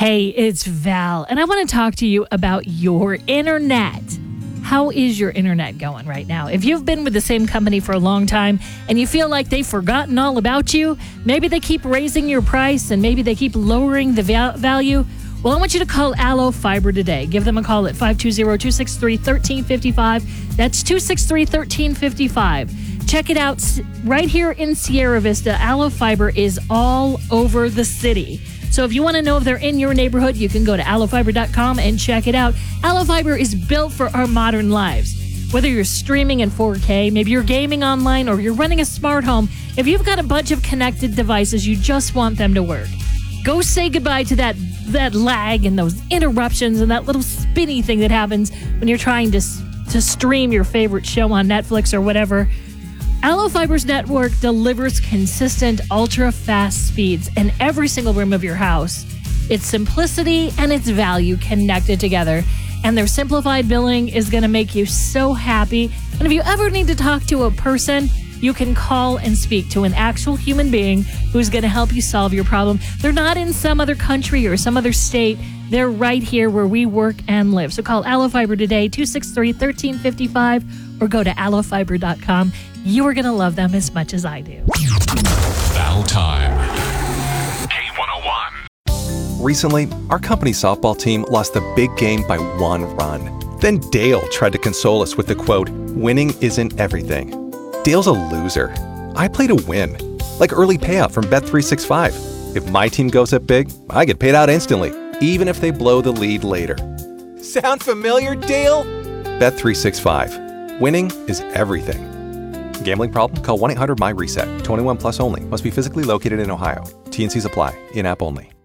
Hey, it's Val, and I want to talk to you about your internet. How is your internet going right now? If you've been with the same company for a long time and you feel like they've forgotten all about you, maybe they keep raising your price and maybe they keep lowering the value, well, I want you to call Allo Fiber today. Give them a call at 520-263-1355. That's 263-1355. Check it out right here in Sierra Vista. Allo Fiber is all over the city. So if you want to know if they're in your neighborhood, you can go to allofiber.com and check it out. Allo Fiber is built for our modern lives. Whether you're streaming in 4K, maybe you're gaming online, or you're running a smart home, if you've got a bunch of connected devices, you just want them to work. Go say goodbye to that lag and those interruptions and that little spinny thing that happens when you're trying to stream your favorite show on Netflix or whatever. Allo Fiber's network delivers consistent, ultra-fast speeds in every single room of your house. Its simplicity and its value connected together, and their simplified billing is going to make you so happy. And if you ever need to talk to a person, you can call and speak to an actual human being who's going to help you solve your problem. They're not in some other country or some other state. They're right here where we work and live. So call Allo Fiber today, 263-1355, or go to allofiber.com. You are going to love them as much as I do. Val time. K101. Recently, our company softball team lost the big game by 1 run. Then Dale tried to console us with the quote, "Winning isn't everything." Dale's a loser. I play to win, like early payout from Bet365. If my team goes up big, I get paid out instantly, even if they blow the lead later. Sound familiar, Dale? Bet365. Winning is everything. Gambling problem? Call 1-800-MY-RESET. 21 plus only. Must be physically located in Ohio. T&Cs apply. In-app only.